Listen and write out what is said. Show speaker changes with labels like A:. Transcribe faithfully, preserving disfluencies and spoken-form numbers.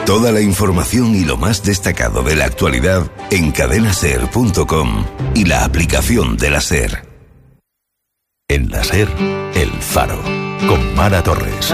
A: Toda la información y lo más destacado de la actualidad en cadena ser punto com y la aplicación de la SER.
B: En la SER, El Faro, con Mara Torres.